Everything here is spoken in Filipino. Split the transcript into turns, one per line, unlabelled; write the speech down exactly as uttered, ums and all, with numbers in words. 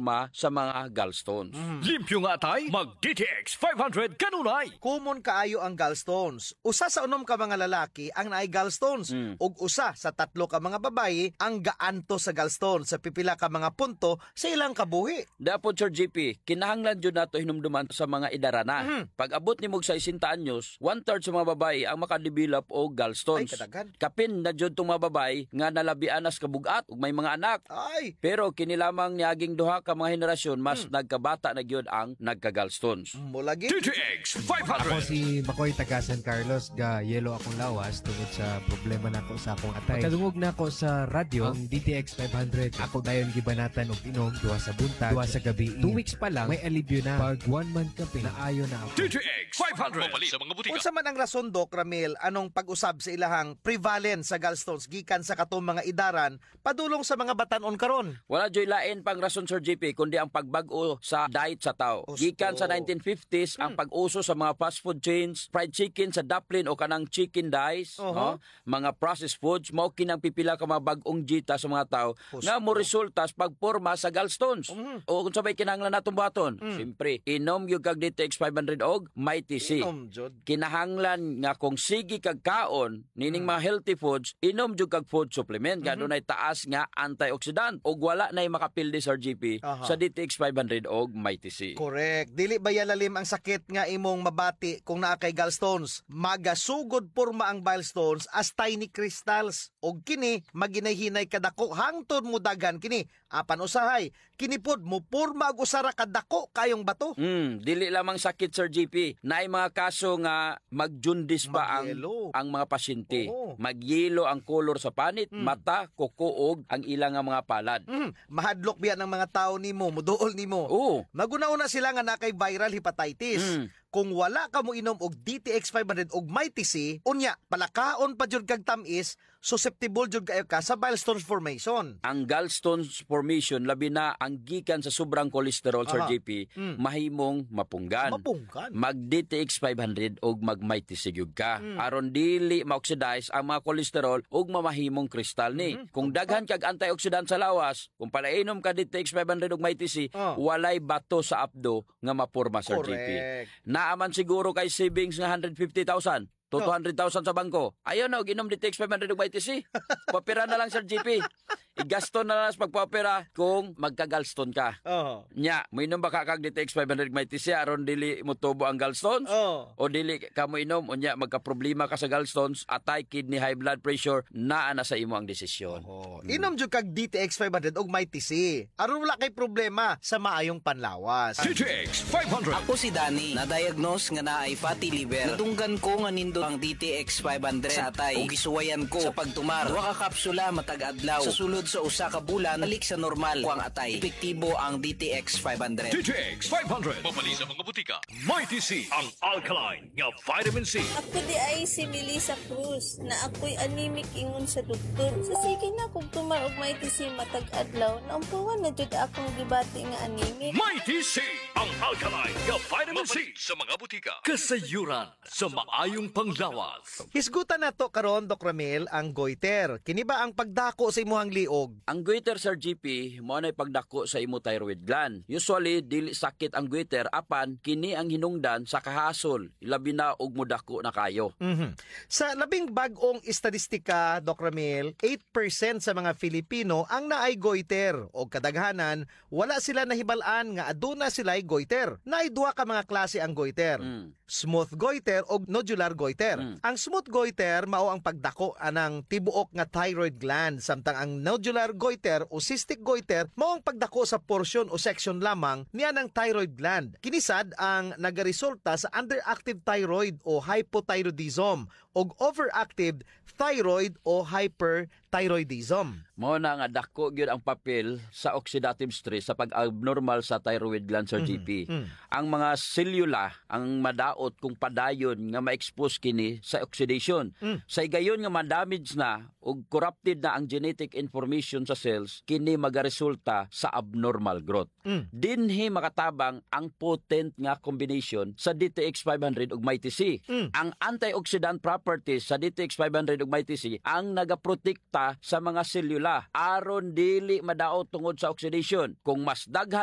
magporma sa mga gallstones.
Mm. Limpyo nga tay, mag-D T X five hundred kanunay.
Kumon kaayo ang gallstones. Usa sa unom ka mga lalaki ang naay gallstones
Mm.
ug usa sa tatlo ka mga babayi ang gaanto sa gallstones sa pipila ka mga punto sa ilang kabuhi.
Dapat, Sir G P, kinahanglan dyan nato hinumduman sa mga idarana.
Mhm.
Pag abot ni mog sa sixty anyos, one-third sa mga babae ang makadevelop o gallstones.
Ay, kadaghan.
Kapin na dyan itong mga babae nga nalabian nas kabugat ug may mga anak.
Ay,
Pero kinilamang niaging duha ka mga henerasyon mas nagkabata na gyud ang nagka-gallstones.
mulagi.
D T X five
Ako
hundred.
si Makoy taga San Carlos, ga yelo akong lawas tungod sa problema nako sa akong atay. Pagkadungog nako sa radyo, ang D T X five hundred, ako dayon gibanatan og inom duha sa buntag, duha sa gabi. Two weeks pa lang, may alibyo na. Pag one month kape, naayo na ako.
D T X five hundred. Mapali sa mga butika.
Unsa man ang rason, Doc Ramil, anong pag-usab sa ilahang prevalence sa gallstones gikan sa katong mga idaran padulong sa mga batan-on karon?
Wala joy lain pang rason, Sir G P, kundi ang pagbag-o sa diet sa tao.
Osto.
Gikan sa nineteen fifties, ang pag-uso sa mga fast food chains, fried chicken sa Dublin o kanang chicken dice,
Oho.
no? Mga processed foods, mao kinang pipila ka mga bag-ong jita sa mga tao
Osto.
nga mo resulta sa pagporma sa gallstones. O kung sabay kinahanglan natong buhaton, siyempre, inom yung kag D T X five hundred og Mighty C.
Inom, Jod.
Kinahanglan nga kung sige kag kaon nining mga healthy foods, inom jud kag food supplement nga dunay taas nga antioxidant ug wala nay makapildi, Sir G P,
Aha.
sa D T X five hundred og Mighty C.
Correct. Dili ba yalalim ang sakit nga imong mabati kung naa kay gallstones? Magasugod porma ang gallstones as tiny crystals. Og kini maginay-hinay kadako hangtod mo dagan kini. Apan usahay, kini pod mo porma og usara kadako kayong bato.
Hmm, dili lamang sakit, Sir G P. Naay mga kaso nga magjundis pa ang
Magyelo.
ang mga pasyente.
Oo.
Magyelo ang kolor sa panit, mata, kuko ug ang ilang nga mga palad.
Mm, mahadlok biya ng mga tao nimo, muduol nimo.
Oo.
Maguna-una sila nga na kay viral hepatitis.
Mm.
Kung wala ka mo inom og D T X five hundred og Mighty C, unya palakaon pa jud kag tamis, susceptible jud kayo ka sa gallstones formation.
Ang gallstones formation labi na ang gikan sa sobrang kolesterol, Sir
Aha.
G P,
Mm.
mahimong mapunggan.
Mapunggan.
Mag D T X five hundred og mag Mighty C gyud ka.
Mm.
Aron dili ma-oxidize ang mga kolesterol ug mamahimong kristal ni.
Mm-hmm.
Kung daghan kag antioxidant sa lawas, kung palainom ka D T X five hundred og Mighty C,
Oh.
walay bato sa abdo nga mapurma, Sir G P.
Correct.
Naaman siguro kay savings nga one hundred fifty thousand. To
No.
two hundred thousand sa bangko. Ayaw na, ginom D T X five hundred og Mighty C. Papira na lang, Sir G P. Igasto na lang sa pagpapira kung magka-gallstone ka.
Oh.
Nya, mo inom ba ka kag D T X five hundred Mighty C aron dili mo tubo ang gallstones?
Oh.
O dili ka mo inom unya magka-problema ka sa gallstones, atay kidney, high blood pressure, naa na sa imo ang desisyon.
Oh. Inom jud kag D T X five hundred og Mighty C. Aron wala kay problema sa maayong panlawas.
D T X five hundred.
Ako si Danny, na-diagnose nga na ay fatty liver. Nadunggan ko nga nindo ang D T X five hundred sa atay ug gisuwayan ko sa pagtumar. Duha ka kapsula matag adlaw. Sa sulod sa usa ka bulan, balik sa normal ko ang atay. Epektibo ang D T X five hundred.
D T X five hundred. Mapali sa mga butika. Mighty C, ang alkaline nga vitamin C.
Ako di ay si Melissa Cruz na ako'y anemic ingon sa doktor. Sa sige na kung tumar og may tisi matag adlaw, naampuhan na jud akong gibati nga anemic.
Mighty C, ang alkaline nga vitamin C sa mga butika. Kasayuran sa maayong panglawas.
Hisgutan nato karon, Doc Ramil, ang goiter. Kini ba ang pagdako sa imuhang liog?
Ang goiter, Sir G P, mo na pagdako sa imo thyroid gland. Usually dili sakit ang goiter apan kini ang hinungdan sa kahasol, labi na og mudako na kayo.
Mhm. Sa labing bag-ong estadistika, Doc Ramil, eight percent sa mga Filipino ang naay goiter o kadaghanan wala sila nahibal-an nga aduna sila'y goiter. Naay duha ka mga klase ang goiter.
Mm.
Smooth goiter o nodular goiter.
Mm.
Ang smooth goiter mao ang pagdako anang tibuok nga thyroid gland, samtang ang nodular goiter o cystic goiter mao ang pagdako sa portion o section lamang niya ng thyroid gland. Kinisad ang nagaresulta sa underactive thyroid o hypothyroidism o overactive thyroid o hyperthyroidism.
Mo na nga dako gyud ang papel sa oxidative stress sa pag-abnormal sa thyroid gland, Sir G P.
Mm.
Ang mga selula ang madaot kung padayon nga ma-expose kini sa oxidation.
Mm.
Sa gayon nga ma-damage na ug corrupted na ang genetic information sa cells, kini magaresulta sa abnormal growth.
Mm.
Dinhi makatabang ang potent nga combination sa D T X five hundred ug Mighty C.
Mm.
Ang antioxidant properties sa D T X five hundred ug Mighty C ang nagaprotekta sa mga selula aron dili madaot tungod sa oxidation. Kung mas daghan